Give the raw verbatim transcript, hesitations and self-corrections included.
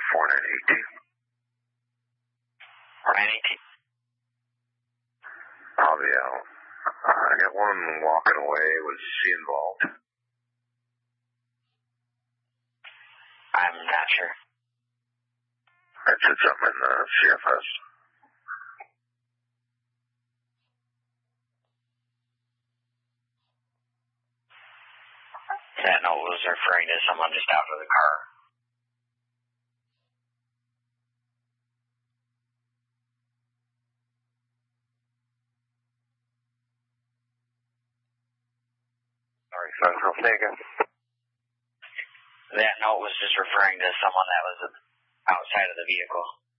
four nine eight two. four nine eight two. I'll be out. Uh, I got one walking away. Was she involved? I'm not sure. I said something in the C F S. That note was referring to someone just out of the car. Sorry, Central, say again. That note was just referring to someone that was outside of the vehicle.